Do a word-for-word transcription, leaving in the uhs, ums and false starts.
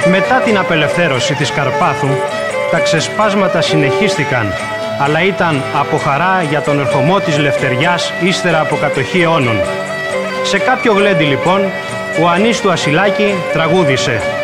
Μετά την απελευθέρωση της Καρπάθου, τα ξεσπάσματα συνεχίστηκαν, αλλά ήταν από χαρά για τον ερχομό της Λευτεριάς ύστερα από κατοχή αιώνων. Σε κάποιο γλέντι λοιπόν, ο Ανής του Ασυλάκη τραγούδισε